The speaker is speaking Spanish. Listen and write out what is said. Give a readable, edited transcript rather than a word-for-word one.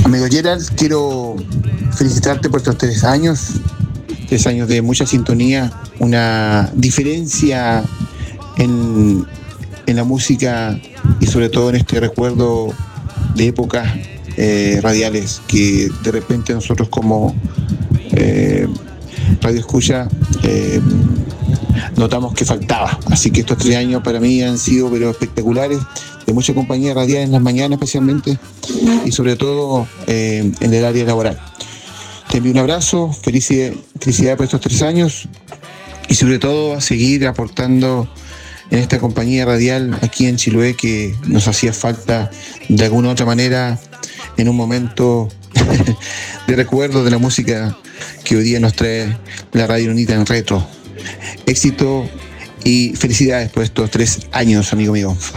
Amigo Gerald, quiero felicitarte por estos 3 años, 3 años de mucha sintonía, una diferencia en, en la música y sobre todo en este recuerdo de épocas radiales que de repente nosotros como radio escucha notamos que faltaba. Así que estos 3 años para mí han sido pero espectaculares, de mucha compañía radial en las mañanas especialmente y sobre todo en el área laboral. Te envío un abrazo, felicidad por estos 3 años y sobre todo a seguir aportando en esta compañía radial aquí en Chiloé que nos hacía falta de alguna u otra manera en un momento de recuerdo de la música que hoy día nos trae la Radio Unita en retro. Éxito y felicidades por estos 3 años, amigo mío.